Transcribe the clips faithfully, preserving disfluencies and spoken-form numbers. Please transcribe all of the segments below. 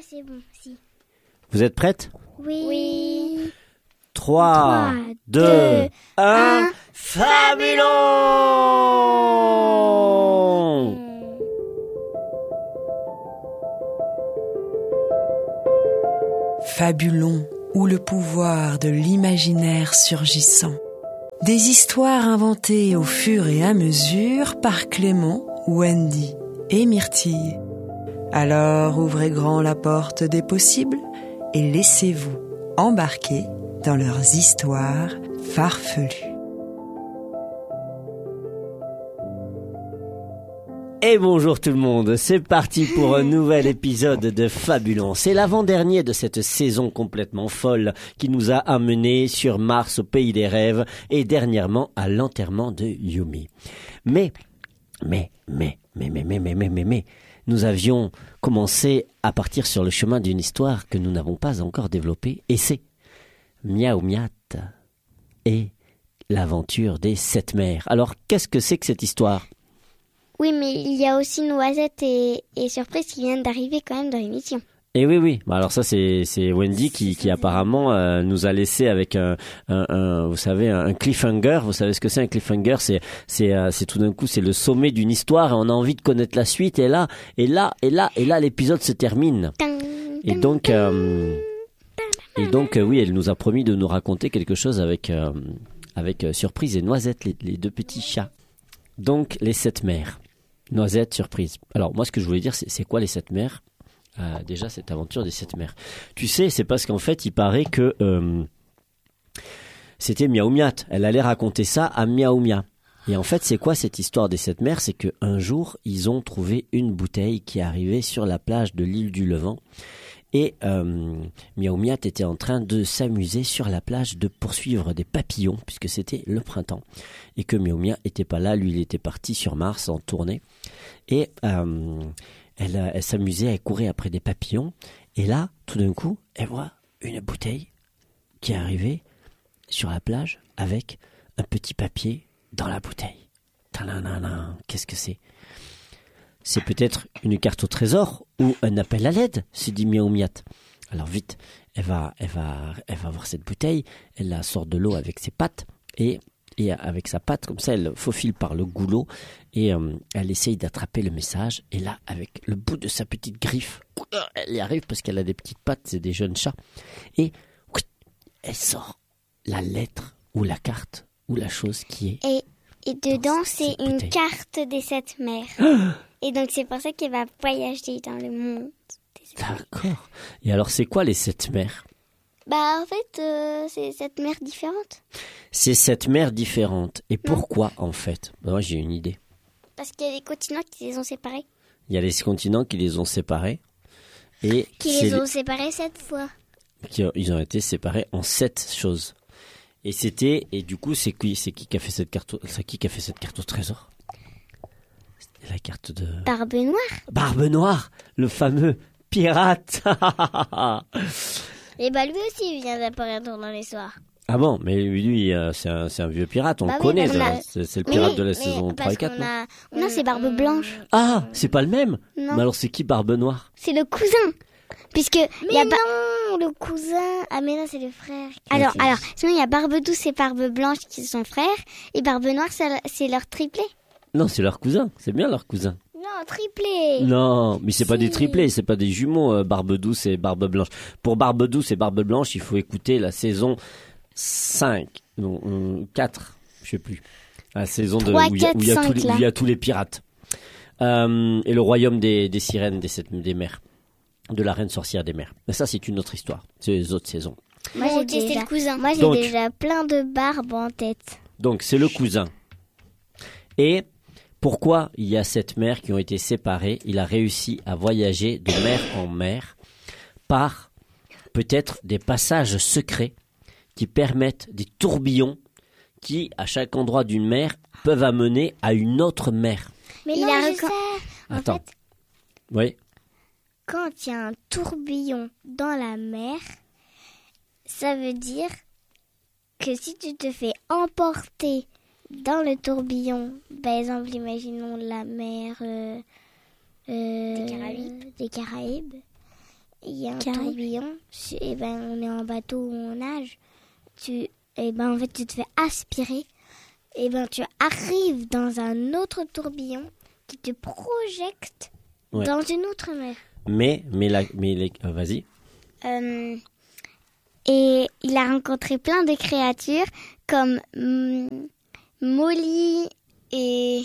c'est bon, si. Vous êtes prêtes ? Oui. oui. trois, deux, un, Fabulon! Fabulon, ou le pouvoir de l'imaginaire surgissant. Des histoires inventées au fur et à mesure par Clément, Wendy et Myrtille. Alors ouvrez grand la porte des possibles et laissez-vous embarquer dans leurs histoires farfelues. Et bonjour tout le monde, c'est parti pour un nouvel épisode de Fabulon. C'est l'avant-dernier de cette saison complètement folle qui nous a amenés sur Mars au pays des rêves et dernièrement à l'enterrement de Yumi. Mais, mais, mais, mais, mais, mais, mais, mais, mais, mais, nous avions commencé à partir sur le chemin d'une histoire que nous n'avons pas encore développée et c'est Miaou Miat et l'aventure des sept mers. Alors, qu'est-ce que c'est que cette histoire ? Oui, mais il y a aussi Noisette et, et Surprise qui viennent d'arriver quand même dans l'émission. Et oui, oui. Bah alors ça, c'est, c'est Wendy qui, qui apparemment euh, nous a laissé avec un, un, un, vous savez, un cliffhanger. Vous savez ce que c'est un cliffhanger ? C'est, c'est, euh, c'est tout d'un coup, c'est le sommet d'une histoire et on a envie de connaître la suite. Et là, et là, et là, et là, l'épisode se termine. Et donc, euh, et donc, euh, oui, elle nous a promis de nous raconter quelque chose avec, euh, avec euh, Surprise et Noisette, les, les deux petits chats. Donc, les sept mers. Noisette, Surprise. Alors, moi, ce que je voulais dire, c'est, c'est quoi les sept mers ? euh, Déjà, cette aventure des sept mers. Tu sais, c'est parce qu'en fait, il paraît que euh, c'était Miaou Miat. Elle allait raconter ça à Miaou Miat. Et en fait, c'est quoi cette histoire des sept mers ? C'est qu'un jour, ils ont trouvé une bouteille qui est arrivée sur la plage de l'île du Levant. Et euh, Miaou Miat était en train de s'amuser sur la plage, de poursuivre des papillons, puisque c'était le printemps. Et que Miaou Miat n'était pas là, lui il était parti sur Mars en tournée. Et euh, elle, elle s'amusait, elle courait après des papillons. Et là, tout d'un coup, elle voit une bouteille qui est arrivée sur la plage avec un petit papier dans la bouteille. Tananana, qu'est-ce que c'est ? C'est peut-être une carte au trésor ou un appel à l'aide, se dit Miaou Miat. Alors vite, elle va, elle va, elle va voir cette bouteille, elle la sort de l'eau avec ses pattes et, et avec sa patte, comme ça, elle faufile par le goulot et euh, elle essaye d'attraper le message. Et là, avec le bout de sa petite griffe, elle y arrive parce qu'elle a des petites pattes, c'est des jeunes chats. Et elle sort la lettre ou la carte ou la chose qui est... Et, et dedans, c'est une bouteille. carte des sept mers. Et donc, c'est pour ça qu'elle va voyager dans le monde. D'accord. Et alors, c'est quoi les sept mers ? Bah, en fait, euh, c'est sept mers différentes. C'est sept mers différentes. Et pourquoi, en fait ? Bah, moi, j'ai une idée. Parce qu'il y a des continents qui les ont séparés. Il y a les continents qui les ont séparés. Et Qui c'est les ont séparés sept fois. Qui, ils ont été séparés en sept choses. Et c'était... Et du coup, c'est qui, c'est qui qui a fait cette carte, c'est qui qui a fait cette carte au trésor ? La carte de... Barbe Noire. Barbe Noire, le fameux pirate. Et bah lui aussi il vient d'apparaître dans l'histoire. Ah bon, mais lui, euh, c'est, un, c'est un vieux pirate, on bah le oui, connaît. On a... C'est, c'est le pirate oui, de la saison trois et quatre. A... Non, c'est Barbe Blanche. Ah, c'est pas le même ? Non. Mais alors c'est qui Barbe Noire ? C'est le cousin. Puisque mais y a non, ba... le cousin. Ah mais non, c'est le frère. Alors, alors, sinon il y a Barbe Douce et Barbe Blanche qui sont frères. Et Barbe Noire, c'est, c'est leur triplé. Non, c'est leur cousin. C'est bien leur cousin. Non, triplé. Non, mais c'est si. pas des triplés, c'est pas des jumeaux, euh, Barbe Douce et Barbe Blanche. Pour Barbe Douce et Barbe Blanche, il faut écouter la saison cinq, non, euh, quatre, je sais plus. La saison de, trois, où il y, y, y, y a tous les pirates. Euh, et le royaume des, des sirènes des, sept, des mers. De la reine sorcière des mers. Mais ça, c'est une autre histoire. C'est les autres saisons. Moi, Moi j'ai j'ai déjà... le cousin. Moi, j'ai Donc, déjà plein de barbes en tête. Donc, c'est le cousin. Et pourquoi il y a sept mers qui ont été séparées ? Il a réussi à voyager de mer en mer par peut-être des passages secrets qui permettent des tourbillons qui, à chaque endroit d'une mer, peuvent amener à une autre mer. Mais il non, a je recon... sais. En Attends. fait, Oui. quand il y a un tourbillon dans la mer, ça veut dire que si tu te fais emporter dans le tourbillon, par exemple, imaginons la mer euh, euh, des Caraïbes, des Caraïbes il y a un Qui arrive. tourbillon, et ben on est en bateau ou on nage, tu, et ben en fait tu te fais aspirer, et ben tu arrives dans un autre tourbillon qui te projette Ouais. dans une autre mer. Mais, mais, la, mais les, euh, vas-y. Euh, et il a rencontré plein de créatures comme mm, Molly et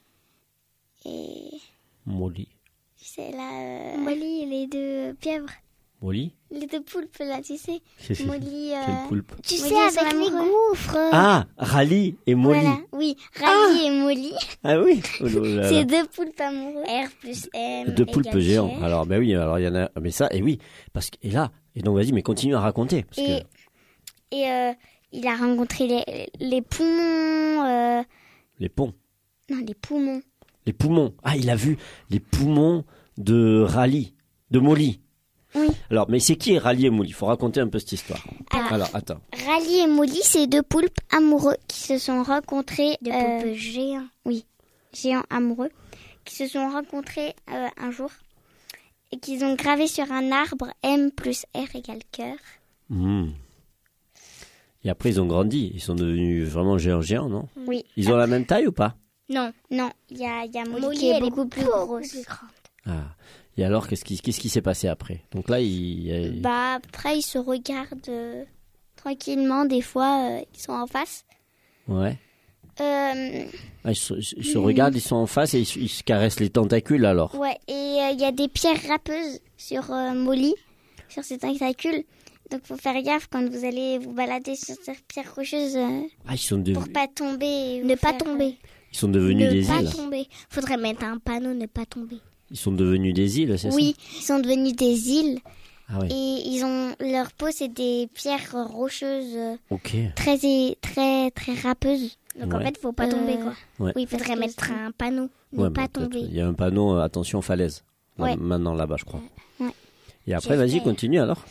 et Molly. c'est là euh, Molly et les deux pieuvres, Molly les deux poulpes là, tu sais. Molly. Quel euh, poulpe. tu Molly sais et son avec les amoureux. gouffres. Ah, Rally et Molly. Voilà, oui, Rally et Molly, Ah oui. Oh là là. c'est deux poulpes amoureux. R plus M. Deux poulpes égale géants. G. Alors, ben oui, alors il y en a. Mais ça, et oui. Parce que, et là, et donc vas-y, mais continue à raconter. Parce Et, que et euh, il a rencontré les, les poumons. euh, les ponts. non, les poumons. Les poumons. Ah, il a vu les poumons de Rally, de Molly. Oui. Alors, mais c'est qui est Rally et Molly? Il faut raconter un peu cette histoire. Alors, Alors, attends. Rally et Molly, c'est deux poulpes amoureux qui se sont rencontrés. De euh, poulpes géants. Oui, géants amoureux, qui se sont rencontrés euh, un jour et qu'ils ont gravé sur un arbre M plus R égale cœur. Hmm. Et après, ils ont grandi. Ils sont devenus vraiment géants géants, non? Oui. Ils ont la même taille ou pas? Non, non, il y a, il y a Molly, Molly, qui est elle est beaucoup plus beaucoup grosse. plus grande. Ah. Et alors, qu'est-ce qui, qu'est-ce qui s'est passé après? Donc là, il, il- Bah, après, ils se regardent euh, tranquillement, des fois, euh, ils sont en face. ouais. Euh, Ah, ils, se, ils se regardent, ils sont en face et ils, se- ils se caressent les tentacules alors. ouais, et euh, il y a des pierres râpeuses sur euh, Molly, sur ses tentacules. Donc, faut faire gaffe quand vous allez vous balader sur ces pierres rocheuses euh, Ah, ils sont, pour dev- pas tomber. et Ne vous pas faire, tomber. ils sont devenus Ne des pas îles. tomber. Faudrait mettre un panneau ne pas tomber. Ils sont devenus des îles, c'est Oui, ils sont devenus des îles ça? Ah oui. et ils ont leur peau, c'est des pierres rocheuses euh, Ok. très très très râpeuses. Donc Ouais. en fait, faut pas Euh, tomber quoi. Ouais. Oui, Faudrait parce que mettre c'est- un panneau ne Ouais, pas bah, peut-être. tomber. Il y a un panneau, euh, attention falaise. Là, Ouais. Maintenant là-bas, je crois. Ouais. Et après, vas-y, J'espère. continue alors.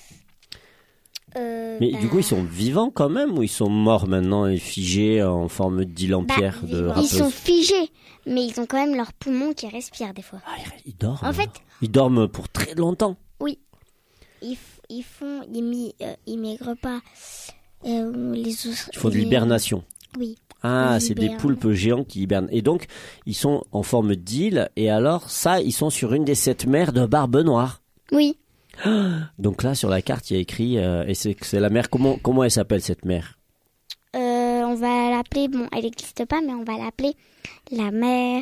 Euh, Mais bah, du coup, ils sont vivants quand même ou ils sont morts maintenant et figés en forme d'île en bah, pierre de vivants. ils râpeuse? sont figés, mais ils ont quand même leurs poumons qui respirent des fois. Ah, ils- ils dorment. En fait- Ils dorment pour très longtemps. Ils, f- ils font, ils, mi- euh, ils migrent pas. Euh, les os- Ils font de les- l'hibernation. Oui. Ah, Ils c'est des hibernent. poulpes géants qui hibernent. Et donc, ils sont en forme d'île. Et alors, ça, ils sont sur une des sept mers de Barbe Noire. Oui, Donc là, sur la carte, il y a écrit, euh, et c'est c'est la mer. Comment comment elle s'appelle cette mer? euh, on va l'appeler, bon, elle n'existe pas, mais on va l'appeler la mère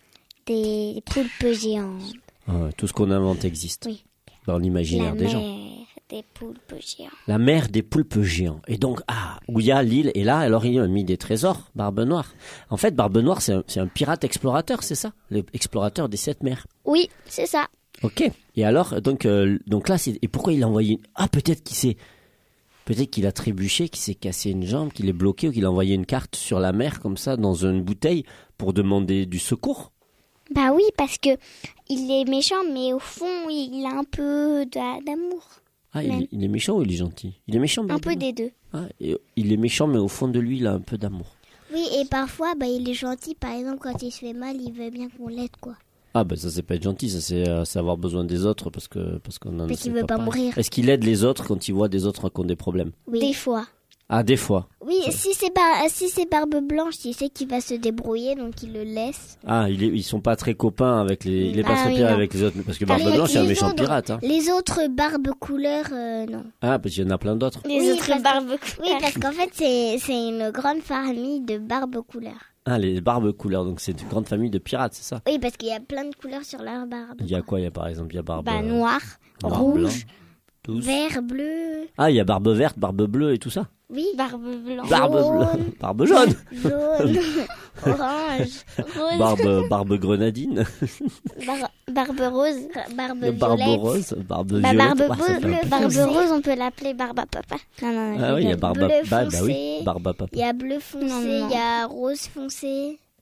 des poulpes géants. Ah, tout ce qu'on invente existe Oui. dans l'imaginaire La des gens. mère des poulpes géants. La mer des poulpes géants. Et donc, ah, où il y a l'île. Et là, alors, il a mis des trésors, Barbe Noire. En fait, Barbe Noire, c'est un, c'est un pirate explorateur, c'est ça? L'explorateur des sept mers. Oui, c'est ça. Ok. Et alors, donc, euh, donc là, c'est, et pourquoi il a envoyé une... Ah, peut-être qu'il s'est, peut-être qu'il a trébuché, qu'il s'est cassé une jambe, qu'il est bloqué, ou qu'il a envoyé une carte sur la mer, comme ça, dans une bouteille, pour demander du secours. Bah oui, parce que il est méchant, mais au fond, il a un peu d'a- d'amour. Ah, il, Même. est- il est méchant ou il est gentil? Il est méchant, Un Barbe peu Noire. des deux. Ah, et il est méchant, mais au fond de lui, il a un peu d'amour. Oui, et parfois, bah, il est gentil. Par exemple, quand il se fait mal, il veut bien qu'on l'aide, quoi. Ah, ben ça, c'est pas être gentil, ça, c'est euh, c'est avoir besoin des autres, parce que parce qu'on en Parce c'est qu'il veut pas pareil. mourir. Est-ce qu'il aide les autres quand il voit des autres qui ont des problèmes? Oui. Des fois. Ah, des fois. Oui, si c'est bar- si c'est Barbe Blanche, il sait qu'il va se débrouiller, donc il le laisse. Ah, il est, ils sont pas très copains avec les, il est pas Ah très oui, bien non. avec les autres, parce que Par Barbe contre, Blanche, c'est un les méchant autres- pirate, hein. Les autres barbes couleurs, euh, non. Ah, parce qu'il y en a plein d'autres. Les Oui, autres parce que- barbes Oui, parce qu'en fait, c'est c'est une grande famille de barbes couleurs. Ah, les barbes couleurs, donc c'est une grande famille de pirates, c'est ça? Oui, parce qu'il y a plein de couleurs sur leur barbe. Il y a quoi? Il y a par exemple, il y a barbe Bah, euh, noir. noir, rouge, blanc, douce. Vert, bleu, Ah, il y a barbe verte, barbe bleue et tout ça. oui, Barbe blanche. Barbe Jaune. bleue, barbe jaune, jaune, orange, Rose. barbe, barbe grenadine, bar- barbe rose, barbe barbe violette. rose, barbe Bah, violette. barbe, Ouais, ça fait un bleu, peu barbe foncé. rose, on peut l'appeler barbe à papa. Non, non, non, Ah je oui, il y a rigole. barbe, Bleu bah, bah oui, foncé. barbe à papa. Il y a bleu foncé, Non, non. il y a rose foncé,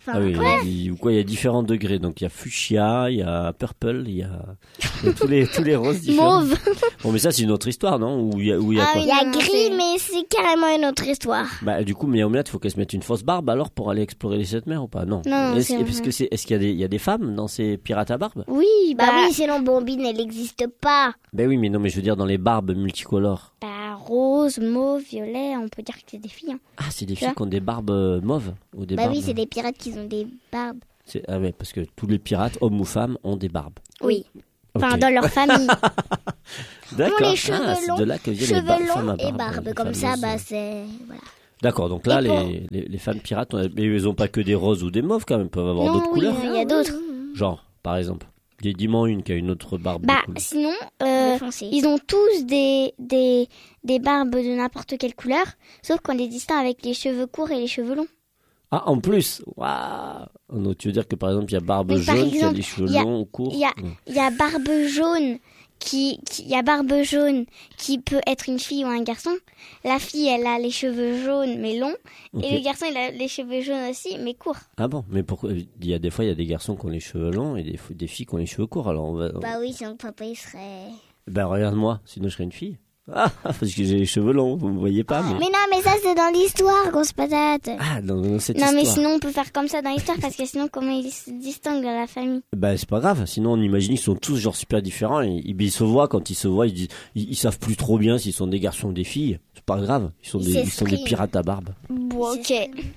Enfin, Ah oui, ouais. il y a- ou quoi, il y a différents degrés. Donc il y a fuchsia, il y a purple, il y a, il y a tous les tous les roses différents. Mauve. Bon, mais ça c'est une autre histoire, non? Où il y a, où il y a Ah quoi? Il y a Non, gris, c'est- mais c'est carrément une autre histoire. Bah du coup, mais Omelette, faut qu'elle se mette une fausse barbe alors pour aller explorer les sept mers ou pas? Non. Non, Est-ce, c'est parce vrai. que c'est, est-ce qu'il y a des il y a des femmes dans ces pirates à barbe? Oui, Bah, bah, oui, sinon Bombine, elle n'existe pas. Ben oui, mais non, mais je veux dire dans les barbes multicolores. bah, rose, mauve, violet, on peut dire que c'est des filles. Hein. Ah, c'est des Tu filles vois qui ont des barbes euh, mauves ou des Bah barbes. oui, c'est des pirates qui ont des barbes. C'est- Ah ouais, parce que tous les pirates, hommes ou femmes, ont des barbes. Oui. Enfin, Ok. dans leur famille. D'accord. les Ah, cheveux c'est longs, de là que viennent les Cheveux bar- femmes longs à et barbe, barbe. les Comme ça, fameuses. bah c'est... Voilà. D'accord, donc là, Et pour- les, les, les femmes pirates, on a- mais ils ont pas que des roses ou des mauves quand même, ils peuvent avoir Non, d'autres oui, couleurs. il y a d'autres. Genre, par exemple, il y a dis-moi une qui a une autre barbe. de Bah, couleur. sinon, euh, Bleu foncé. ils ont tous des, des, des barbes de n'importe quelle couleur, sauf qu'on les distingue avec les cheveux courts et les cheveux longs. Ah, en plus, waouh. Oh non, tu veux dire que par exemple, il y a barbe Mais par jaune qui a exemple, les cheveux il y a- longs ou courts. Il y a, Non. il y a barbe jaune qui, qui, il y a barbe jaune qui peut être une fille ou un garçon. La fille, elle a les cheveux jaunes mais longs, Ok. et le garçon, il a les cheveux jaunes aussi mais courts. Ah bon, mais pourquoi il y a des fois il y a des garçons qui ont les cheveux longs et des, des filles qui ont les cheveux courts. Alors on va. Bah oui, sinon papa il serait... Ben regarde-moi, sinon je serais une fille. Ah, parce que j'ai les cheveux longs, vous me voyez pas. Mais, Mais non, mais ça c'est dans l'histoire, grosse patate. ah, dans, dans cette Non, histoire. mais sinon, on peut faire comme ça dans l'histoire parce que sinon, comment ils se distinguent dans la famille? Ben c'est pas grave, sinon on imagine qu'ils sont tous genre super différents et ils, ils se voient, quand ils se voient, ils, disent, ils, ils savent plus trop bien s'ils sont des garçons ou des filles. C'est pas grave, ils sont, Ils des, ils sont des s'expriment. pirates à barbe. Bon, ok.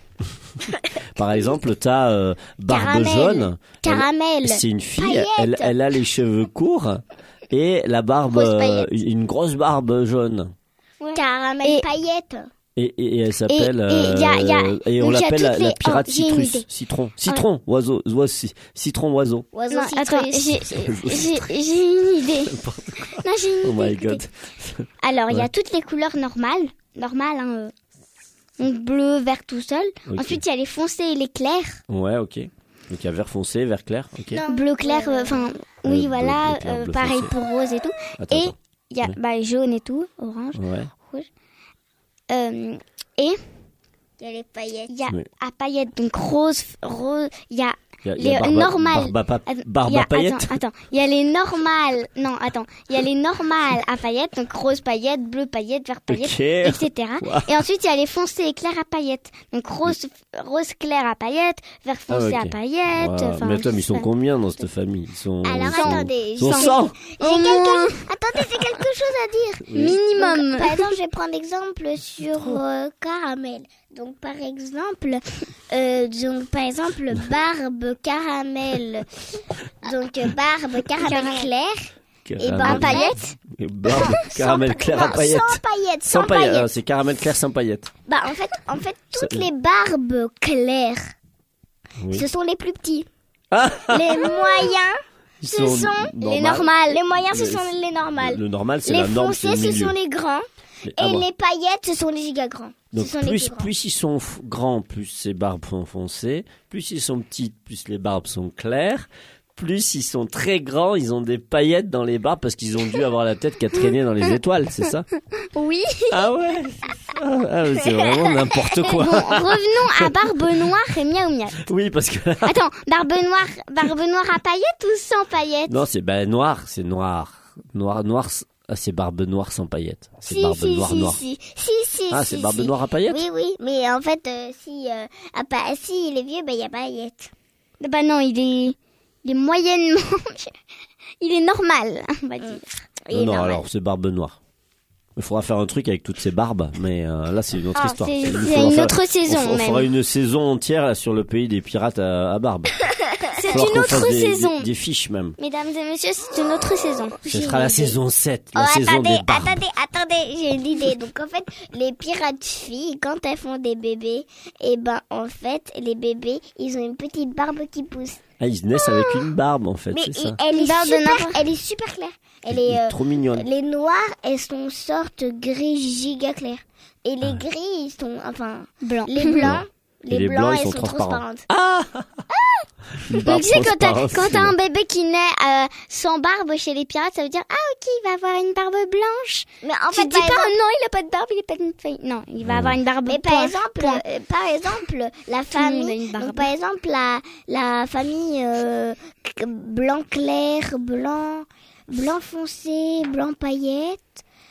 Par exemple, t'as euh, Barbe Caramel. Jaune. Caramel. Elle- C'est une fille, Paillettes. elle, elle a les cheveux courts et la barbe, Grosse euh, paillette. une grosse barbe jaune. Caramel Et- paillette. Et, et, et elle s'appelle, Et- et y a- y a- euh, et on donc y a l'appelle la, toutes la les- pirate oh, j'ai une citrus, idée. citron, citron, oiseau, oiseau, ci- citron oiseau. Oiseau Non, attends, citrus. j'ai j'ai- j'ai une idée. Non, j'ai une Oh idée. my god. Alors, il y a Ouais. toutes les couleurs normales. Normales, hein. euh, Donc, bleu, vert tout seul. Ok. Ensuite, il y a les foncés et les clairs. Ouais, ok. Donc il y a vert foncé, vert clair, ok. Non. Bleu clair, Ouais, ouais. enfin, Ouais, oui, bleu- voilà. bleu clair, euh, bleu pareil foncé. pour rose et tout. Attends, Et attends. il y a Ouais. bah, jaune et tout, orange. Ouais. Euh, et Il y a les paillettes. il y a Oui. à paillettes, donc rose, rose. Il y a Il y a, il y a les barbe, normales. barbe à pa- Attends, barbe il y a- à paillettes. Attends, attends. Il y a les normales. Non, attends. Il y a les normales à paillettes, donc rose paillettes, bleu paillettes, vert paillettes, Ok. et cetera. Wow. Et ensuite, il y a les foncés et clairs à paillettes. Donc rose, rose clair à paillettes, vert Ah, foncé ok. à paillettes. Wow. enfin, Mais attends, mais ils sont ça. combien dans cette famille? Ils sont. Alors, ils sont- attendez, Ils sont j'ai- cent. Au moins Attendez, j'ai quelque chose à dire. minimum. Donc, par exemple, je vais prendre l'exemple sur euh, caramel. Donc, par exemple, euh, donc, par exemple, barbe caramel. Donc, euh, barbe caramel Caramel. clair. Et Caramel- barbe paillettes. Et barbe, caramel clair à Non, paillettes. Sans paillettes. Sans Sans paillettes. paillettes. Ah, c'est caramel clair sans paillettes. Bah, en fait, en fait, toutes Ça- les barbes claires, Oui. ce sont les plus petits. Ah, Les moyens, ils ce sont les normales. les moyens, ce Le- sont les normales. Le normal, c'est Les la norme, c'est foncés, le ce milieu. sont les grands. Les- Et ah bon. les paillettes, ce sont les giga grands. Donc ce sont les plus, plus grands. plus ils sont f- grands, plus ces barbes sont foncées. Plus ils sont petits, plus les barbes sont claires. Plus ils sont très grands, ils ont des paillettes dans les barbes parce qu'ils ont dû avoir la tête qui a traîné dans les étoiles, c'est ça? Oui. Ah ouais, c'est ça. Ah, mais c'est vraiment n'importe quoi. Bon, revenons à Barbe Noire et Miaou Miaou. Oui, parce que Attends, Barbe Noire, Barbe Noire à paillettes ou sans paillettes? non, c'est ben noir, c'est noir, noir, noir. c- Ah, c'est barbe noire sans paillettes. C'est Si, barbe si, noire si, noire. si, si, si, Ah, si, c'est barbe si. noire à paillettes. Oui, oui, mais en fait, euh, si, euh, ah, pas, si il est vieux, ben il y a paillettes. Bah non, il est, il est moyennement, il est normal, on va dire. Il Non, est non, normal. alors c'est barbe noire. Il faudra faire un truc avec toutes ces barbes, mais euh, là c'est une autre Ah, histoire. c'est- Il nous c'est faudra une faire- autre saison, On, f- on même. fera une saison entière là, sur le pays des pirates à, à barbe. C'est Faudra une qu'on autre fasse des, saison. Des, des fiches même. Mesdames et messieurs, c'est une autre saison. Ce J'ai sera une la idée. saison sept, Oh, la saison attendez, des barbes. attendez, attendez, j'ai une idée. Donc, en fait, les pirates filles, quand elles font des bébés, et ben, en fait, les bébés, ils ont une petite barbe qui pousse. Ah, ils naissent avec une barbe en fait, Mais c'est ça. elle Une est, barbe de super, n'importe- elle est super claire. Elle Elle est, est euh, trop mignonne. les noirs, elles sont sorte gris giga clair. Et les Ah. gris, ils sont, enfin, Blanc. les blancs, Et les, les blancs, blancs, ils elles sont sont transparents. transparentes. Ah, Une barbe Donc, tu sais, quand t'as, transparente, quand t'as c'est- un bébé qui naît euh, sans barbe chez les pirates, ça veut dire, ah ok, il va avoir une barbe blanche. Mais en Tu fait, dis par pas, exemple, non, il a pas de barbe, il a pas de feuille. Non, il va avoir une barbe mais par point, exemple, point. euh, par exemple, la le monde a famille, une barbe. donc, par exemple, la, la famille euh, c- blanc clair, blanc, blanc foncé, blanc paillette,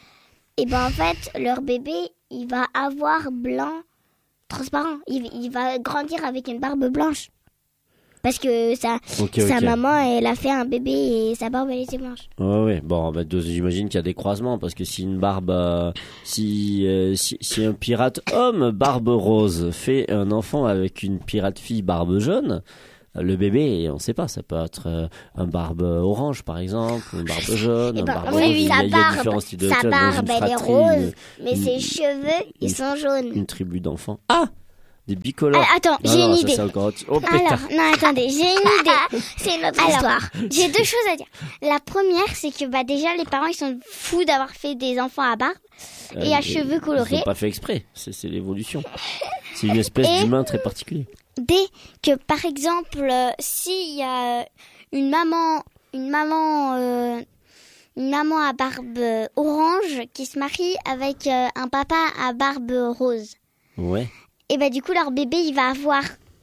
et ben en fait, leur bébé, il va avoir blanc transparent. Il, il va grandir avec une barbe blanche. Parce que sa, Ok, sa ok. maman, elle a fait un bébé et sa barbe, elle était blanche. Ouais, ouais. Bon, bah, de- j'imagine qu'il y a des croisements parce que si une barbe, euh, si, euh, si si un pirate homme barbe rose fait un enfant avec une pirate fille barbe jaune, euh, le bébé, on sait pas, ça peut être euh, un barbe orange par exemple, une barbe jaune, Eh un ben, barbe oui, rose. oui, Il y a, sa il y a barbe, différents styles de sa dans une barbe, elle est fratrie, rose, une- mais une- ses cheveux, ils une- sont jaunes. Une tribu d'enfants. Ah, des bicolores. Ah, attends, Non, j'ai non, une ça, idée. c'est encore autre- Oh putain. Alors, non, attendez, j'ai une idée. C'est une autre Alors, histoire. j'ai deux choses à dire. La première, c'est que bah déjà les parents ils sont fous d'avoir fait des enfants à barbe et à Euh, cheveux Ils colorés. l'ont pas fait exprès. C'est c'est l'évolution. C'est une espèce Et- d'humain très particulier. Dès que par exemple, euh, s'il y a une maman, une maman, euh, une maman à barbe euh, orange qui se marie avec euh, un papa à barbe rose, Ouais. et bah du coup leur bébé il va avoir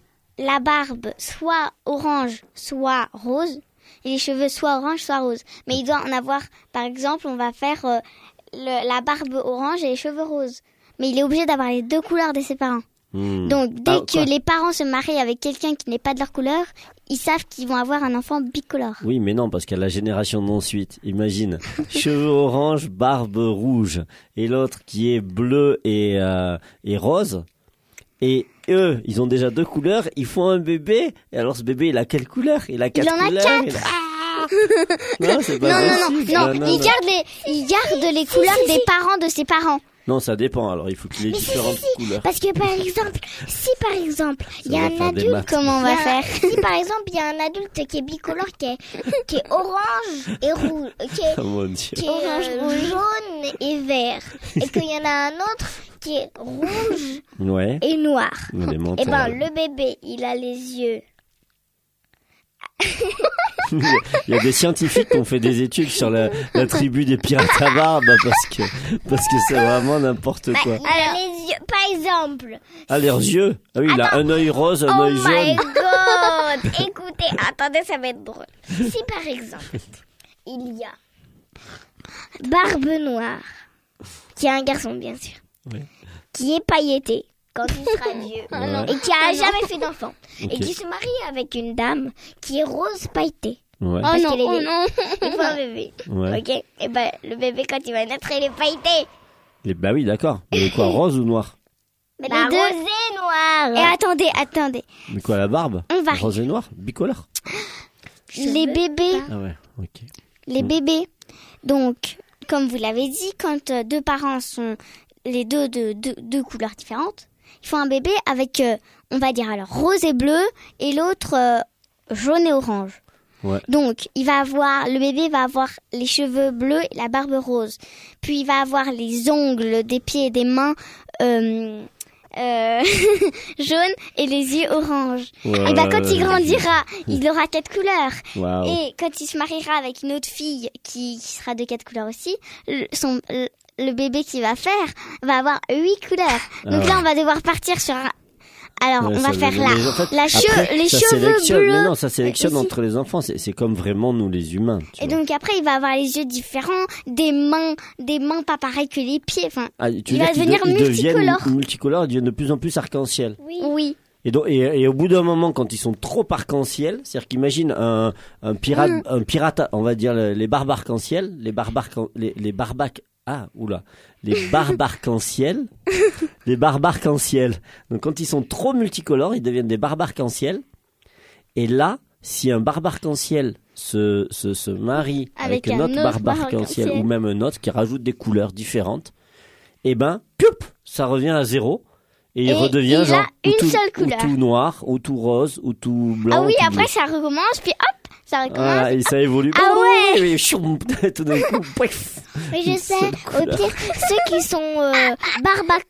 la barbe soit orange, soit rose, et les cheveux soit orange, soit rose. Mais il doit en avoir, par exemple, on va faire euh, le- la barbe orange et les cheveux roses. Mais il est obligé d'avoir les deux couleurs de ses parents. Hmm. Donc dès Ah, que quoi les parents se marient avec quelqu'un qui n'est pas de leur couleur, ils savent qu'ils vont avoir un enfant bicolore. Oui, mais non, parce qu'à la génération d'ensuite, imagine, cheveux orange, barbe rouge, et l'autre qui est bleu et, euh, et rose. Et eux, ils ont déjà deux couleurs, ils font un bébé, et alors ce bébé, il a quelle couleur? Il a quatre en a couleurs. quatre. il a- Ah non, c'est pas Non, non, non, possible. non, il garde les, il garde les couleurs des parents de ses parents. Non, ça dépend, alors il faut qu'il ait Mais si, différentes si, si. couleurs. Parce que par exemple, si par exemple, il y a va un faire des adulte, maths. Comment on il y va a un- faire? Si par exemple, il y a un adulte qui est bicolore, qui est, qui est orange et rouge, qui est, Oh mon dieu. qui est euh, jaune et vert, et qu'il y en a un autre qui est rouge Ouais. et noir. Élémentaire. Et ben le bébé, il a les yeux. Il y a des scientifiques qui ont fait des études sur la, la tribu des pirates à barbe parce que parce que c'est vraiment n'importe Bah, quoi. il a les yeux, par exemple. Ah, leurs yeux. Ah oui, il a un œil rose, un Oh œil my jaune. god! Écoutez, attendez, ça va être drôle. Si par exemple, il y a Barbe Noire, qui est un garçon bien sûr, Oui. qui est pailleté quand il sera vieux, Ouais. et qui a jamais fait d'enfant, Ok. et qui se marie avec une dame qui est rose pailletée. Ouais. Oh Parce non, qu'elle est oh vieille. non. Il faut un bébé. Ouais. Ok? Et ben, le bébé, quand il va naître, il est pailleté. Les- bah oui, d'accord. Mais quoi, rose ou noir? Mais Les la deux. rose et noire. Et attendez, attendez. Mais quoi, la barbe? On va Rose et noir? Bicolore? Les bébés, Ah ouais, ok. les bébés. Donc, comme vous l'avez dit, quand euh, deux parents sont les deux de deux, deux couleurs différentes, ils font un bébé avec, euh, on va dire alors rose et bleu, et l'autre euh, jaune et orange. Ouais. Donc, il va avoir, le bébé va avoir les cheveux bleus et la barbe rose. Puis, il va avoir les ongles des pieds et des mains euh, euh, jaunes et les yeux oranges. Ouais, et ben, quand ouais, il ouais, grandira, il aura quatre couleurs. Waouh. Et quand il se mariera avec une autre fille qui, qui sera de quatre couleurs aussi, le, son, le, le bébé qu'il va faire va avoir huit couleurs. Donc Ah. là, on va devoir partir sur un... Alors, Ouais, on va ça, faire les- la, les- en fait, la che- après, les ça cheveux sélectionne. bleus. Mais non, ça sélectionne Ici. entre les enfants. C'est c'est comme vraiment nous, les humains. tu Et vois. donc après, il va avoir les yeux différents, des mains, des mains pas pareilles que les pieds. Enfin, Ah, tu il veux va dire qu'ils devenir de- ils deviennent multicolore. multicolores, ils deviennent de plus en plus arc-en-ciel. Oui. oui. Et, donc, et, et au bout d'un moment, quand ils sont trop arc-en-ciel, c'est-à-dire qu'imagine un, un pirate, Mm. un pirate, on va dire le- les barbes arc-en-ciel, les barbes arc- les, les barbacs, ah, oula, les barbes arc-en-ciel, les barbes arc-en-ciel. Donc quand ils sont trop multicolores, ils deviennent des barbes arc-en-ciel. Et là, si un barbe arc-en-ciel se, se, se marie avec, Avec un un autre autre barbe barbe arc-en-ciel, arc-en-ciel. ou même un autre qui rajoute des couleurs différentes, eh ben, pioup, ça revient à zéro. Et il Et redevient il a genre ou une tout, seule ou couleur. tout noir, ou tout rose, ou tout blanc. Ah oui, ou tout après bleu. ça recommence, puis hop, ça recommence. Voilà, et ça évolue. Ah ouais. Et choum, tout d'un coup, pouf. Oui, je Une sais. seule Au couleur. pire, ceux qui sont euh,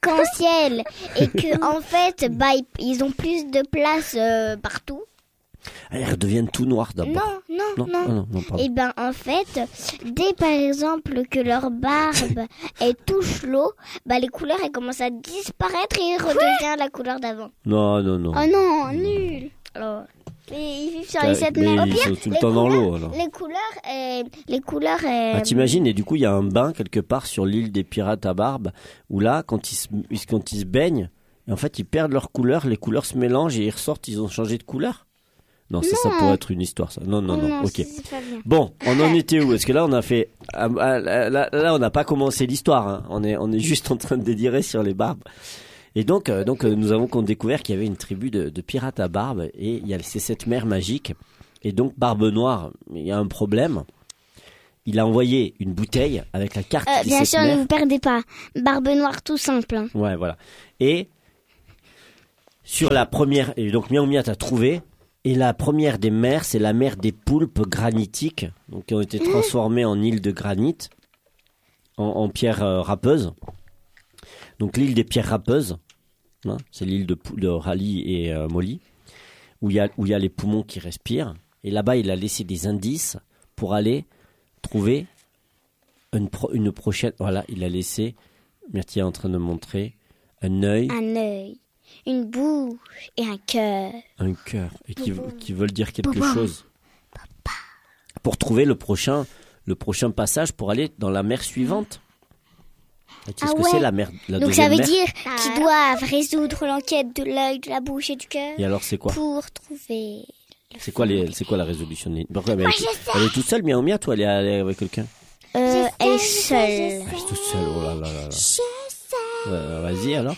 barbac-en-ciel et que en fait, bah, ils- ils ont plus de place euh, partout. elles redeviennent tout noires d'abord. Non, non, Non, non. ah non, non, pardon. Et ben en fait, dès par exemple que leur barbe elle touche l'eau, bah les couleurs elles commencent à disparaître et redevient la couleur d'avant. Non, non, non. Oh non, nul. Alors, Et ils vivent sur T'as- les sept mais mers. ils sont tout le les temps dans couleurs- l'eau, alors. les couleurs, euh, les couleurs. euh, Ah, t'imagines, et du coup, il y a un bain quelque part sur l'île des pirates à barbe, où là, quand ils se, ils- quand ils se baignent, et en fait, ils perdent leur couleur, les couleurs se mélangent et ils ressortent, ils ont changé de couleur. Non, ça, ça Non. pourrait être une histoire, ça. Non, non, Oh non, ok. c'est- c'est pas bien. Bon, on en était où? Parce que là, on a fait, ah, ah, là, là, là, on n'a pas commencé l'histoire, hein. On est, on est juste en train de délirer sur les barbes. Et donc, euh, donc, euh, nous avons découvert qu'il y avait une tribu de, de pirates à barbe, et il y a ces sept mers magiques. Et donc, Barbe Noire, il y a un problème. Il a envoyé une bouteille avec la carte Euh, des bien sept sûr, ne mers. vous perdez pas. Barbe Noire tout simple. hein. Ouais, voilà. Et sur la première, et donc Miaou Miat a trouvé, et la première des mers, c'est la mer des poulpes granitiques, donc qui ont été transformées en îles de granit, en, en pierres euh, râpeuses. Donc l'île des pierres râpeuses, hein, c'est l'île de, Pou- de Raleigh et euh, Molly, où il y a où il y a les poumons qui respirent. Et là-bas, il a laissé des indices pour aller trouver une, pro- une prochaine. Voilà, il a laissé. Myrtille est en train de montrer un œil, Un œil, une bouche et un cœur. un cœur, et qui, qui veulent dire quelque chose. Pour trouver le prochain, le prochain passage pour aller dans la mer suivante. Et tu sais Ah ce que ouais. c'est la mer, la Donc ça deuxième veut mer dire qu'ils doivent résoudre l'enquête de l'œil, de la bouche et du cœur Et alors c'est quoi? pour trouver. C'est quoi, les, c'est quoi la résolution de... Pourquoi, mais Moi, elle, je sais. elle est toute seule, Miaou Miat, ou elle est allée avec quelqu'un? Euh, elle est je sais, je seule. sais. Elle est toute seule, oh là là là là. Ouais, vas-y alors.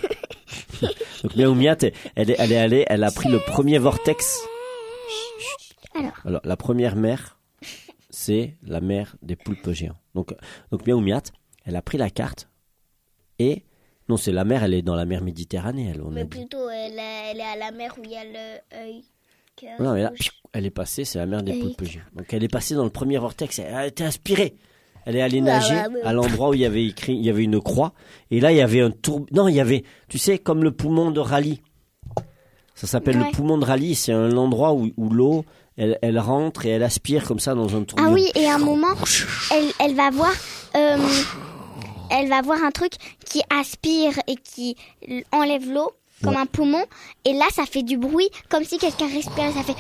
Donc Miaou Miat, elle est, elle est allée, elle a pris le premier vortex. Alors. Alors la première mer, c'est la mer des poulpes géants. Donc, donc Miaou Miat, elle a pris la carte et non, c'est la mer, elle est dans la mer Méditerranée, elle. On a Mais dit. plutôt, elle, est- elle est à la mer où il y a le œil. cœur, Non, mais là, bouche. elle est passée, c'est la mer des Et- poulpes géants. Donc elle est passée dans le premier vortex, elle a été inspirée. Elle est allée Ouais, nager ouais, ouais. à l'endroit où il y avait écrit, il y avait une croix, et là il y avait un tour. Non, il y avait, tu sais, comme le poumon de Raleigh. Ça s'appelle Ouais. le poumon de Raleigh. C'est un endroit où, où l'eau, elle, elle rentre et elle aspire comme ça dans un tourbillon. Ah oui, et à un moment, elle, elle va voir, euh, elle va voir un truc qui aspire et qui l- enlève l'eau comme Ouais. un poumon. Et là, ça fait du bruit comme si quelqu'un respirait. Ça fait.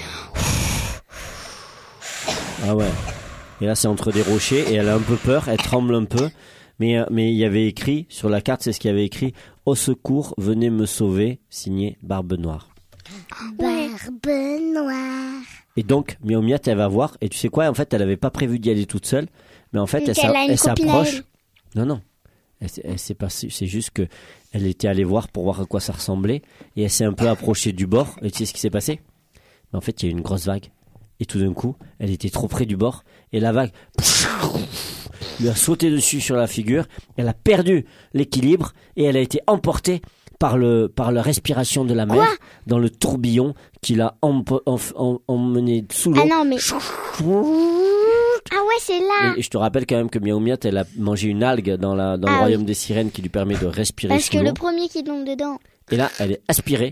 Ah ouais. Et là, c'est entre des rochers et elle a un peu peur, elle tremble un peu. Mais euh, mais il y avait écrit sur la carte, c'est ce qu'il y avait écrit: au secours, venez me sauver, signé Barbe Noire. Barbe noire. Et donc, Miaou Miat, elle va voir. Et tu sais quoi? En fait, elle avait pas prévu d'y aller toute seule. Mais en fait, elle, Qu'elle s'a- a une elle copine à s'approche. elle. Non, non. Elle, s'est- elle s'est passée. C'est juste que elle était allée voir pour voir à quoi ça ressemblait. Et elle s'est un peu approchée du bord. Et tu sais ce qui s'est passé? Mais en fait, il y a eu une grosse vague. Et tout d'un coup, elle était trop près du bord. Et la vague lui a sauté dessus sur la figure. Elle a perdu l'équilibre. Et elle a été emportée par le par la respiration de la mer dans le tourbillon qui l'a empo- enf- em- emmené sous l'eau. Ah non, mais. Ah ouais, c'est là. Et, et je te rappelle quand même que Miaou Miat, elle a mangé une algue dans, la, dans le Ah royaume oui. des sirènes qui lui permet de respirer Parce sous que l'eau. le premier qui tombe dedans. Et là, elle est aspirée.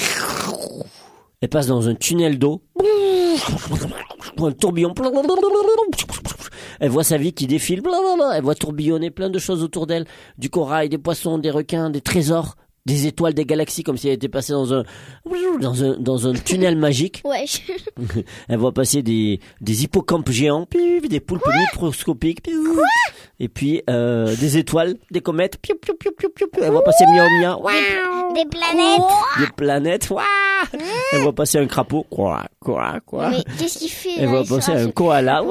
Elle passe dans un tunnel d'eau. Un tourbillon. Elle voit sa vie qui défile. Elle voit tourbillonner plein de choses autour d'elle. Du corail, des poissons, des requins, des trésors, des étoiles, des galaxies, comme si elle était passée dans un, dans un, dans un tunnel magique. Ouais. Elle voit passer des, des hippocampes géants, piou, des poulpes microscopiques, piou, et puis euh, des étoiles, des comètes. Piou, piou, piou, piou, piou, piou. Elle voit passer miaou miaou, Des planètes. des planètes. Ouah. Elle voit passer un crapaud. Quoi, quoi, quoi. Mais qu'est-ce qu'il fait Elle là voit il se passer un rajoute- koala.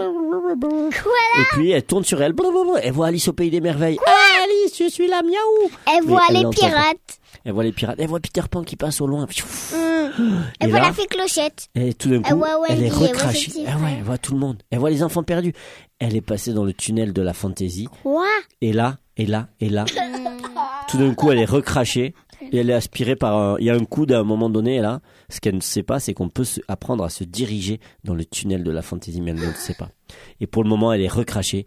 Et puis elle tourne sur elle. Elle voit Alice au pays des merveilles. Ah, Alice, je suis là, miaou. Elle Mais voit elle les l'entend pas. pirates. Elle voit les pirates. Elle voit Peter Pan qui passe au loin. Et Elle voit là, la fée Clochette. et tout d'un coup, Elle voit Wendy, elle est elle voit ses recrachée. petits Ah ouais, frères. elle voit tout le monde. Elle voit les enfants perdus. Elle est passée dans le tunnel de la fantaisie. Quoi? Et là, et là, et là. Tout d'un coup, elle est recrachée. Et elle est aspirée par un... Il y a un coude à un moment donné, et là. Ce qu'elle ne sait pas, c'est qu'on peut se- apprendre à se diriger dans le tunnel de la fantaisie, mais elle ne le sait pas. Et pour le moment, elle est recrachée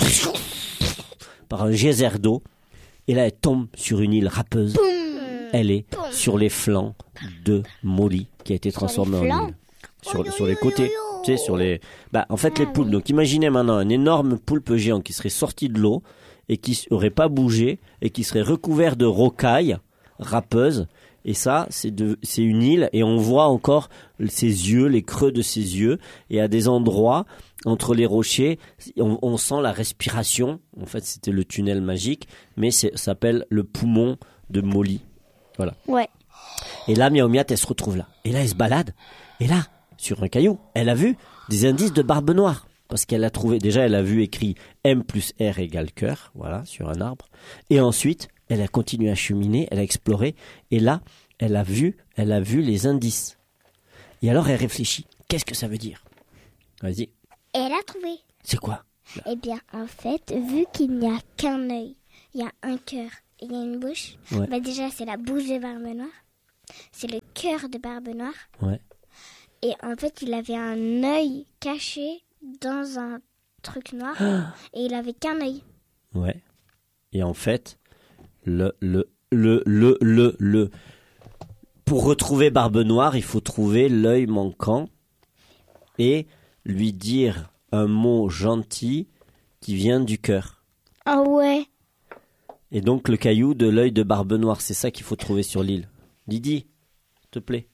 par un geyser d'eau. Et là, elle tombe sur une île râpeuse. Elle est sur les flancs de Molly, qui a été transformée en flancs île. sur, Oh, sur yo, les yo, côtés. yo, yo. Tu sais, sur les... Bah, en fait, Ah, les poules. oui. Donc, imaginez maintenant un énorme poulpe géant qui serait sorti de l'eau et qui n'aurait pas bougé et qui serait recouvert de rocailles râpeuses. Et ça, c'est, de, c'est une île et on voit encore ses yeux, les creux de ses yeux. Et à des endroits, entre les rochers, on, on sent la respiration. En fait, c'était le tunnel magique, mais c'est, ça s'appelle le poumon de Molly. Voilà. Ouais. Et là, Miaou Miat, elle se retrouve là. Et là, elle se balade. Et là, sur un caillou, elle a vu des indices de Barbe Noire. Parce qu'elle a trouvé, déjà, elle a vu écrit M plus R égale cœur, voilà, sur un arbre. Et ensuite, elle a continué à cheminer, elle a exploré. Et là, elle a vu, elle a vu les indices. Et alors, elle réfléchit. Qu'est-ce que ça veut dire? Vas-y. Et elle a trouvé. C'est quoi? Eh bien, en fait, vu qu'il n'y a qu'un œil, il y a un cœur et il y a une bouche, Ouais. bah déjà, c'est la bouche de Barbe Noire. C'est le cœur de Barbe Noire. Ouais. Et en fait, il avait un œil caché dans un truc noir. Et il avait qu'un œil. Ouais. Et en fait, le, le, le, le, le, le, pour retrouver Barbe Noire, il faut trouver l'œil manquant et lui dire un mot gentil qui vient du cœur. Ah ouais. Et donc le caillou de l'œil de Barbe Noire, c'est ça qu'il faut trouver sur l'île. Didi, s'il te plaît.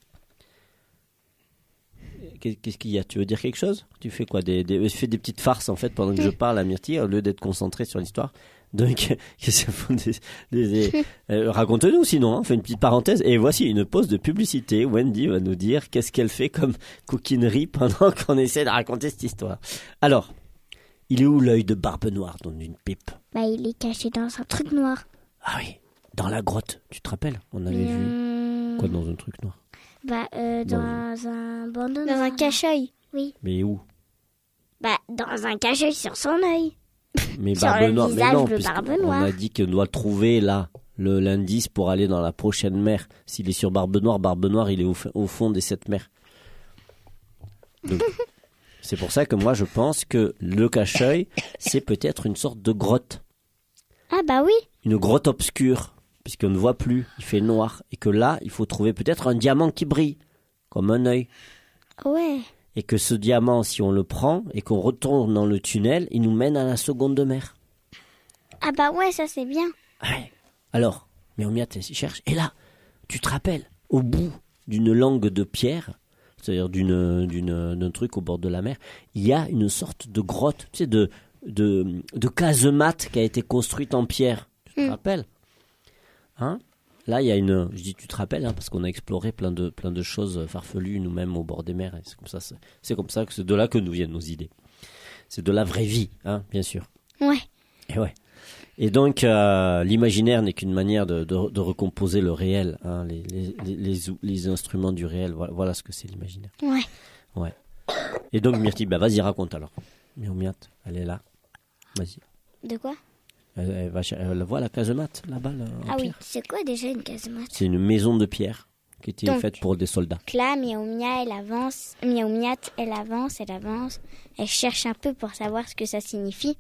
Qu'est-ce qu'il y a? Tu veux dire quelque chose? Tu fais quoi? des, des, Tu fais des petites farces en fait pendant que je parle à Myrtille au lieu d'être concentré sur l'histoire. Donc, qu'est-ce que font des, des, des, euh, raconte-nous sinon, hein, on fait une petite parenthèse. Et voici une pause de publicité. Wendy va nous dire qu'est-ce qu'elle fait comme coquinerie pendant qu'on essaie de raconter cette histoire. Alors, il est où l'œil de Barbe Noire dans une pipe? Bah, il est caché dans un truc noir. Ah oui, dans la grotte. Tu te rappelles? On avait vu Hum, quoi dans un truc noir? Bah, euh, dans un bandeau Dans un noir. cache-œil. Oui. Mais où? Bah, dans un cache-œil sur son œil. Mais Sur Barbe le Noire, mais visage non, de puisque Barbe on Noire. a dit qu'on doit trouver là le l'indice pour aller dans la prochaine mer. S'il est sur Barbe Noire, Barbe Noire, il est au, f- au fond des sept mers. Donc, c'est pour ça que moi je pense que le cache-œil, c'est peut-être une sorte de grotte, Ah bah oui. une grotte obscure, puisqu'on ne voit plus, il fait noir, et que là, il faut trouver peut-être un diamant qui brille, comme un œil. Ouais. Et que ce diamant, si on le prend et qu'on retourne dans le tunnel, il nous mène à la seconde mer. Ah bah ouais, ça c'est bien. Ouais. Alors, Miaou Miat, elle s'y cherche. Et là, tu te rappelles, au bout d'une langue de pierre, c'est-à-dire d'une, d'une, d'un truc au bord de la mer, il y a une sorte de grotte, tu sais, de, de, de casemate qui a été construite en pierre. Tu te Mm. rappelles? Hein? Là, il y a une. Je dis, tu te rappelles, hein, parce qu'on a exploré plein de, plein de choses farfelues nous-mêmes au bord des mers. Et c'est comme ça, c'est, c'est comme ça que c'est de là que nous viennent nos idées. C'est de la vraie vie, hein, bien sûr. Ouais. Et ouais. Et donc, euh, l'imaginaire n'est qu'une manière de, de, de recomposer le réel, hein, les, les, les, les, ou- les instruments du réel. Voilà, voilà ce que c'est l'imaginaire. Ouais. Ouais. Et donc, Myrtille, bah, vas-y, raconte alors. Miaou Miat, elle est là. Vas-y. De quoi? Elle, elle, va, cher- elle voit la casemate là-bas, là, en Ah oui. pierre. C'est quoi déjà une casemate? C'est une maison de pierre qui était Donc. faite pour des soldats. Donc là, Miaou Mia, elle avance. Miaou Miat, elle avance, elle avance. Elle cherche un peu pour savoir ce que ça signifie.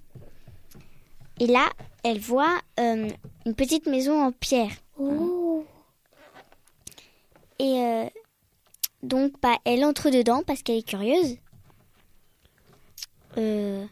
Et là, elle voit euh, une petite maison en pierre. Oh. Et euh, donc, bah, elle entre dedans parce qu'elle est curieuse. Euh,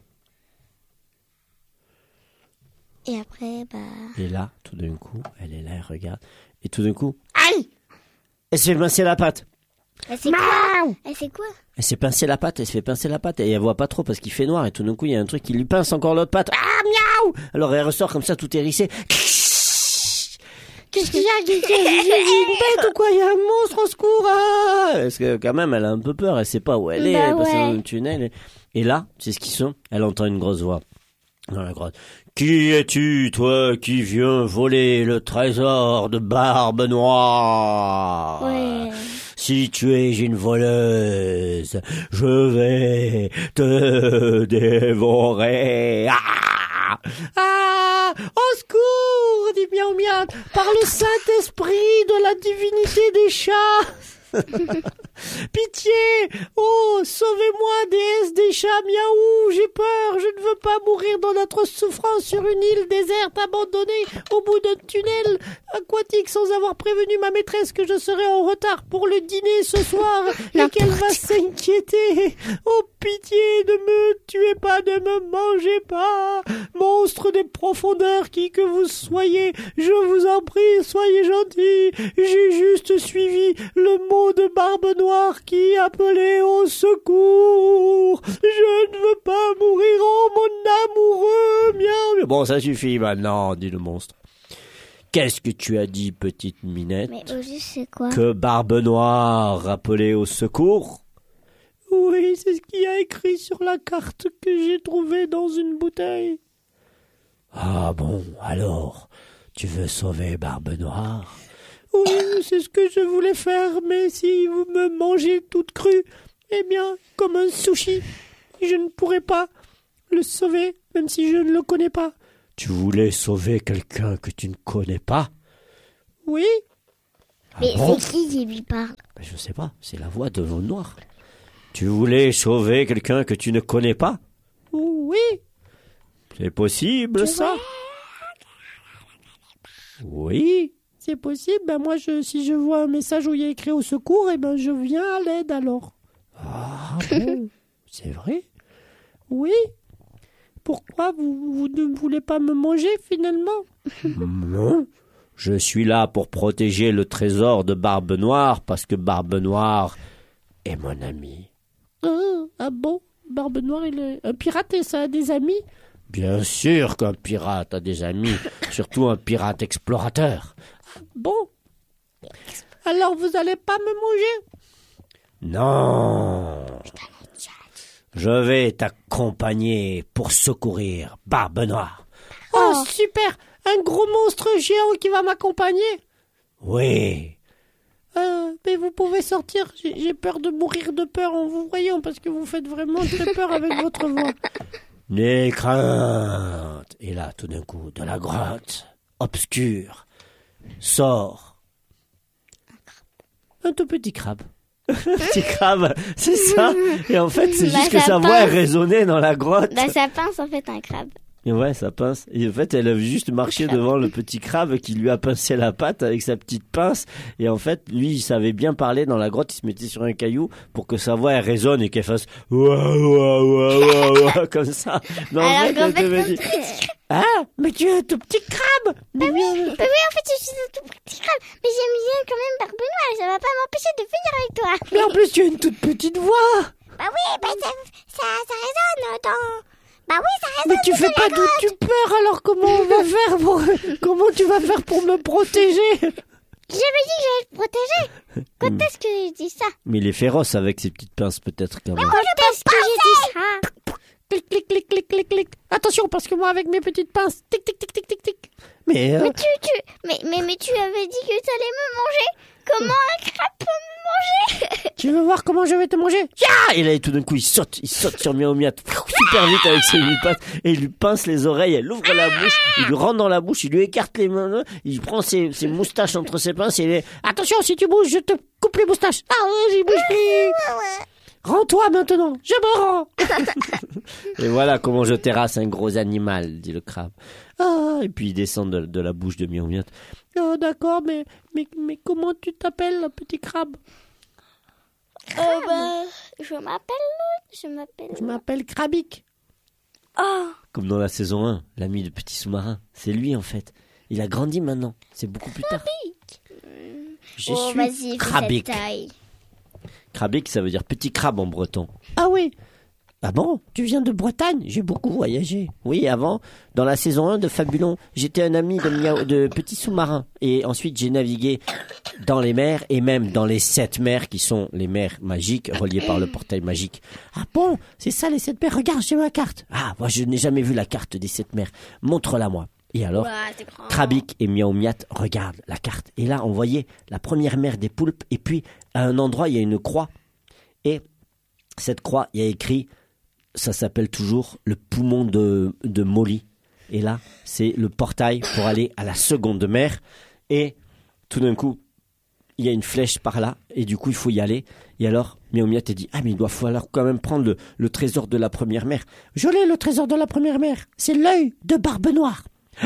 Et après, bah... Et là, tout d'un coup, elle est là, elle regarde. Et tout d'un coup, aïe! Elle se fait pincer la patte. Elle c'est quoi? Elle c'est quoi? Elle s'est pincé la patte, elle se fait pincer la patte. Et elle voit pas trop parce qu'il fait noir. Et tout d'un coup, il y a un truc qui lui pince encore l'autre patte. Ah, miaou! Alors elle ressort comme ça, tout hérissée. Qu'est-ce qu'il y a? J'ai une bête ou quoi? Il y a un monstre, au secours! Ah! Parce que quand même, elle a un peu peur. Elle sait pas où elle est. Bah Elle est passée ouais. dans un tunnel. Et, et là, c'est ce qu'ils sont. Elle entend une grosse voix dans la grotte. Qui es-tu, toi, qui viens voler le trésor de Barbe Noire? Ouais. Si tu es une voleuse, je vais te dévorer. Ah! Ah! Au secours, dit Miaou Miat, par le Saint-Esprit de la divinité des chats. Pitié! Oh, sauvez-moi, déesse des chats, miaou! J'ai peur, je ne veux pas mourir dans notre souffrance sur une île déserte abandonnée au bout d'un tunnel aquatique sans avoir prévenu ma maîtresse que je serais en retard pour le dîner ce soir et qu'elle va s'inquiéter. Oh, pitié, ne me tuez pas, ne me mangez pas. Monstre des profondeurs, qui que vous soyez, je vous en prie, soyez gentils. J'ai juste suivi le mot de Barbe Noire qui appelait au secours. Je ne veux pas mourir, oh mon amoureux, miaou. Bon, ça suffit maintenant, dit le monstre. Qu'est-ce que tu as dit, petite minette? Mais au juste, c'est quoi? Que Barbe Noire appelait au secours? Oui, c'est ce qu'il y a écrit sur la carte que j'ai trouvée dans une bouteille. Ah bon, alors, tu veux sauver Barbe Noire? Oui, c'est ce que je voulais faire, mais si vous me mangez toute crue, eh bien, comme un sushi, je ne pourrai pas le sauver, même si je ne le connais pas. Tu voulais sauver quelqu'un que tu ne connais pas? Oui. Mais Ah bon? c'est qui qui lui parle? Ben, je sais pas, c'est la voix de l'eau noire. Tu voulais sauver quelqu'un que tu ne connais pas? Oui. C'est possible, ça? Oui. C'est possible. Ben moi, je, si je vois un message où il y a écrit au secours, eh ben je viens à l'aide alors. Ah bon? C'est vrai? Oui. Pourquoi vous, vous ne voulez pas me manger finalement? Non. Je suis là pour protéger le trésor de Barbe Noire parce que Barbe Noire est mon ami. Ah, ah bon? Barbe Noire, il est un pirate et ça a des amis? Bien sûr qu'un pirate a des amis, surtout un pirate explorateur. Bon. Alors vous allez pas me manger? Non. Je vais t'accompagner pour secourir Barbe Noire. Oh, oh, super! Un gros monstre géant qui va m'accompagner? Oui. Euh, mais vous pouvez sortir, j'ai, j'ai peur de mourir de peur en vous voyant, parce que vous faites vraiment très peur avec votre voix. N'aie crainte. Et là, tout d'un coup, de la grotte obscure, sort un tout petit crabe. Petit crabe, c'est ça. Et en fait, c'est Bah, juste que ça sa pince. voix elle résonnait dans la grotte. Bah, ça pince en fait un crabe. Et ouais, ça pince. Et en fait, elle a juste marché devant le petit crabe qui lui a pincé la patte avec sa petite pince. Et en fait, lui, il savait bien parler dans la grotte. Il se mettait sur un caillou pour que sa voix elle résonne et qu'elle fasse ouah, ouah, ouah, ouah, ouah, comme ça. Mais en Alors fait, qu'en elle fait, devait comme dire, ah, mais tu es un tout petit crabe. Bah oui, bah oui, en fait, je suis un tout petit crabe. Mais j'aime bien quand même Barbe Noire. Ça va pas m'empêcher de venir avec toi. Mais en plus, tu as une toute petite voix. Bah oui, bah ça, ça, ça résonne dans... Bah oui, ça résonne. Mais tu fais pas d'où tu peur, alors comment on va faire pour... Comment tu vas faire pour me protéger? J'avais dit que j'allais te protéger. Quand est-ce que j'ai dit ça? Mais il est féroce avec ses petites pinces, peut-être, quand même. Quand est-ce que j'ai dit ça? Clic, clic, clic, clic, clic, clic. Attention, parce que moi, avec mes petites pinces, tic, tic, tic, tic, tic, tic. Mais, euh, Mais tu, tu, mais, mais, mais tu avais dit que tu allais me manger. Comment un crabe peut me manger? Tu veux voir comment je vais te manger? ah, et là, tout d'un coup, il saute, il saute sur Miaou Miat super vite avec ses huit pattes et il lui pince les oreilles, elle ouvre la bouche, il lui rentre dans la bouche, il lui écarte les mains, il prend ses, ses moustaches entre ses pinces et il est... Attention, si tu bouges, je te coupe les moustaches. Ah, j'y bouge plus. Rends-toi maintenant, je me rends. Et voilà comment je terrasse un gros animal, dit le crabe. Ah, et puis il descend de, de la bouche de Miaou Miat. Oh, d'accord, mais, mais, mais comment tu t'appelles, petit crabe? Euh, bah, je m'appelle, je m'appelle... Je m'appelle Krabic. Oh, Comme dans la saison un, l'ami de Petit Sous-Marin. C'est lui, en fait. Il a grandi maintenant. C'est beaucoup plus tard. Je oh suis vas-y, fais Krabic. cette taille. Krabic, ça veut dire petit crabe en breton. Ah oui, Ah bon? tu viens de Bretagne? J'ai beaucoup voyagé. Oui, avant, dans la saison un de Fabulon, j'étais un ami de, Miaou, de Petit Sous-Marin. Et ensuite, j'ai navigué dans les mers et même dans les sept mers qui sont les mers magiques reliées par le portail magique. Ah bon, c'est ça les sept mers? Regarde, j'ai ma carte. Ah, moi, je n'ai jamais vu la carte des sept mers. Montre-la moi. Et alors, Ouah, c'est grand. Krabic et Miaou Miat regardent la carte. Et là, on voyait la première mer des poulpes. Et puis, à un endroit, il y a une croix. Et cette croix, il y a écrit, ça s'appelle toujours le poumon de, de Molly. Et là, c'est le portail pour aller à la seconde mer. Et tout d'un coup, il y a une flèche par là, et du coup, il faut y aller. Et alors, Miaou Miat a dit, ah, mais il doit falloir quand même prendre le, le trésor de la première mère. Je l'ai, le trésor de la première mère. C'est l'œil de Barbe Noire.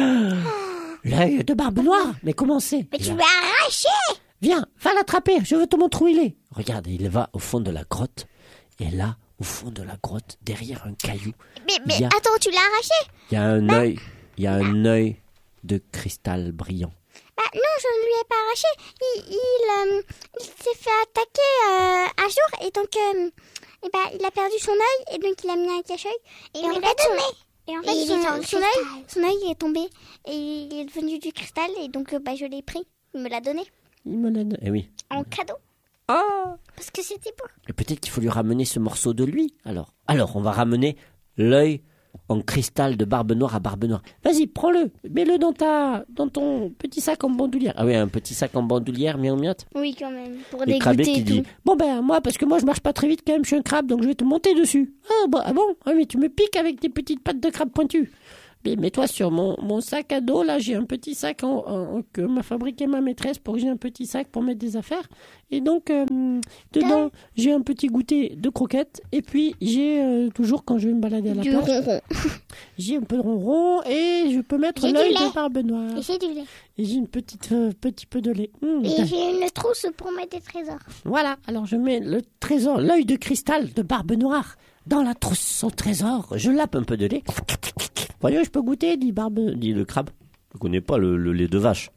L'œil de Barbe Noire? Mais comment c'est? Mais tu l'as arraché. Viens, va l'attraper, je veux te montrer où il est. Regarde, il va au fond de la grotte. Et là, au fond de la grotte, derrière un caillou, Mais, mais il y a, attends, tu l'as arraché? il y a un œil, il y a un œil de cristal brillant. Bah non, je ne lui ai pas arraché. Il, il, euh, il s'est fait attaquer euh, un jour et donc euh, et bah, il a perdu son œil et donc il a mis un cache-œil. Et, il en me fait, l'a son, donné. et en Et fait, il est son, dans le son cristal. œil, son œil est tombé et il est devenu du cristal et donc euh, bah, je l'ai pris. Il me l'a donné Il me l'a donné. Eh oui. en cadeau Ah, parce que c'était beau. Et peut-être qu'il faut lui ramener ce morceau de lui, alors. Alors, on va ramener l'œil en cristal de Barbe Noire à Barbe Noire. vas-y, prends-le, mets-le dans ta, dans ton petit sac en bandoulière. Ah oui, un petit sac en bandoulière, Miaou Miat. Oui, quand même, pour Et les Krabic goûter qui et dit, tout. Bon ben moi, parce que moi je marche pas très vite quand même, je suis un crabe, donc je vais te monter dessus. Ah, bah, ah bon, ah, mais tu me piques avec tes petites pattes de crabe pointues. Mais mets-toi sur mon, mon sac à dos, là j'ai un petit sac en, en- en- que m'a fabriqué ma maîtresse pour que j'ai un petit sac pour mettre des affaires. Et donc euh, dedans j'ai un petit goûter de croquettes et puis j'ai euh, toujours quand je vais me balader à la Du plage, ronron. j'ai un peu de ronron et je peux mettre J'ai du l'œil lait. de Barbe Noire. Et j'ai du lait. Et j'ai une petite euh, petit peu de lait. Mmh, Et j'ai une trousse pour mettre des trésors. Voilà, alors je mets le trésor, l'œil de cristal de Barbe Noire dans la trousse au trésor. Je lappe un peu de lait. Voyons, je peux goûter, dit Barbe. Dit le crabe. Je connais pas le, le lait de vache.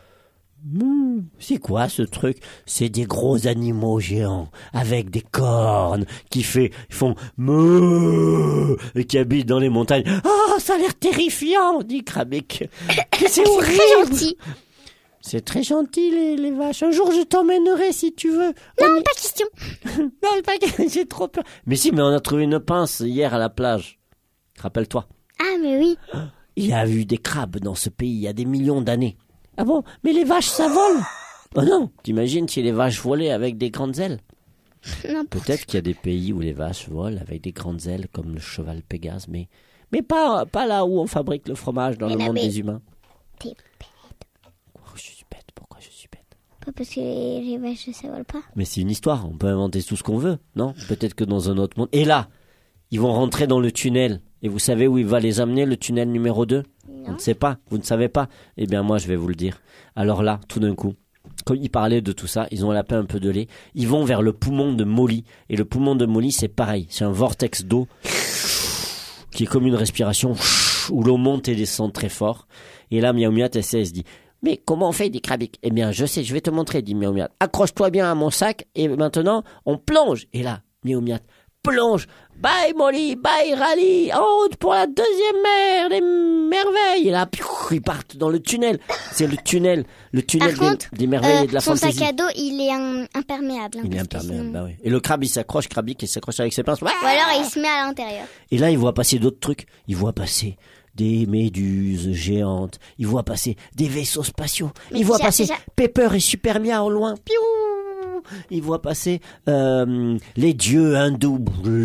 Mmh. C'est quoi ce truc? C'est des gros animaux géants avec des cornes qui fait, ils font meuh et qui habitent dans les montagnes. Oh, ça a l'air terrifiant, dit Krabic. C'est C'est très horrible. gentil. C'est très gentil, les, les vaches. Un jour, je t'emmènerai si tu veux. Non, pas question. Non, pas que j'ai trop peur. Mais si, mais on a trouvé une pince hier à la plage. Rappelle-toi. Ah, mais oui. Il y a eu des crabes dans ce pays il y a des millions d'années. Ah bon, mais les vaches, ça vole. Oh non, t'imagines si les vaches volaient avec des grandes ailes? N'importe. Peut-être qu'il y a des pays où les vaches volent avec des grandes ailes comme le cheval Pégase, mais, Mais pas, pas là où on fabrique le fromage dans Mais le non, monde mais- des humains. T'es pourquoi je suis bête? Pourquoi je suis bête? pas parce que les, les vaches, ça vole pas. Mais c'est une histoire, on peut inventer tout ce qu'on veut, non? Peut-être que dans un autre monde. Et là, ils vont rentrer dans le tunnel. Et vous savez où il va les amener, le tunnel numéro deux? On ne sait pas, vous ne savez pas? Eh bien moi je vais vous le dire. Alors là, tout d'un coup, comme ils parlaient de tout ça, ils ont lapé un peu de lait. Ils vont vers le poumon de Molly. Et le poumon de Molly, c'est pareil. C'est un vortex d'eau qui est comme une respiration où l'eau monte et descend très fort. Et là, Miaou Miat essaie, elle se dit, mais comment on fait, dit Krabic? Eh bien, je sais, je vais te montrer, dit Miaou Miat. Accroche-toi bien à mon sac et maintenant, on plonge. Et là, Miaou Miat plonge. Bye Molly, bye Rally, en route pour la deuxième mer des merveilles. Et là, piou, ils partent dans le tunnel. C'est le tunnel, le tunnel Par des, contre, des merveilles Euh, et de la son fantaisie. sac à dos, il est un- imperméable. hein, Il est parce que imperméable, sinon- bah oui. Et le crabe, il s'accroche, Krabic, il s'accroche avec ses pinces. Ou alors, il se met à l'intérieur. Et là, il voit passer d'autres trucs. Il voit passer des méduses géantes. Il voit passer des vaisseaux spatiaux. Mais il voit déjà- passer déjà- Pepper et Supermia au loin. Piou. Il voit passer euh, les dieux hindous.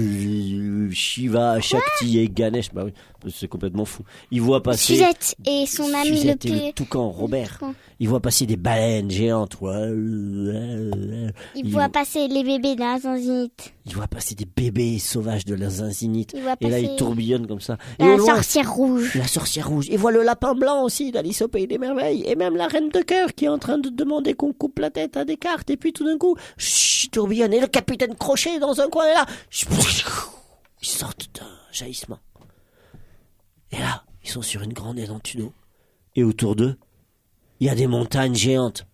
Shiva, Shakti et Ganesh. Bah oui, c'est complètement fou. Il voit passer Suzette et son ami le Suzette et plus... le toucan Robert. Toucan. Il voit passer des baleines géantes. Ouais. Il Il voit voit- passer les bébés dans la zanzite. Il voit passer des bébés sauvages de la zinzinite. Il voit Et là, il passer tourbillonne comme ça. Et la au loin, sorcière rouge. la sorcière rouge. Et voit le lapin blanc aussi d'Alice au Pays des Merveilles. Et même la reine de cœur qui est en train de demander qu'on coupe la tête à Descartes. Et puis tout d'un coup, chut, tourbillonne. Et le capitaine Crochet dans un coin est là. Ils sortent d'un jaillissement. Et là, ils sont sur une grande étendue d'eau. Et autour d'eux, il y a des montagnes géantes.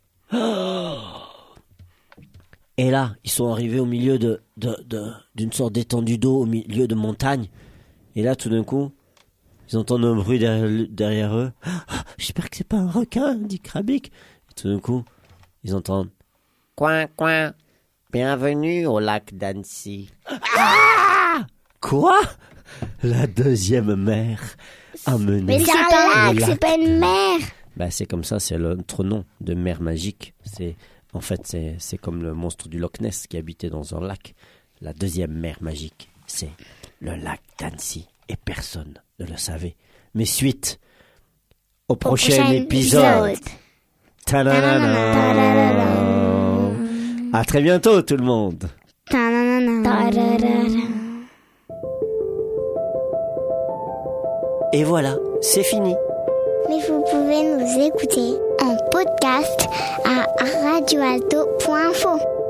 Et là, ils sont arrivés au milieu de, de, de, d'une sorte d'étendue d'eau, au milieu de montagnes. Et là, tout d'un coup, ils entendent un bruit derrière, derrière eux. Ah, j'espère que c'est pas un requin, dit Krabic. Et tout d'un coup, ils entendent coin, coin, bienvenue au lac d'Annecy. Ah! Quoi? La deuxième mer a mené. Mais c'est le un lac, lac c'est pas une mer. Bah, c'est comme ça, c'est l'autre nom de mer magique. C'est, en fait, c'est, c'est comme le monstre du Loch Ness qui habitait dans un lac. La deuxième mer magique, c'est le lac d'Annecy. Et personne ne le savait. Mais suite au prochain, prochain épisode. épisode. Ta-da-da-da. À très bientôt tout le monde. Et voilà, c'est fini. Mais vous pouvez nous écouter en podcast à radio alto point info.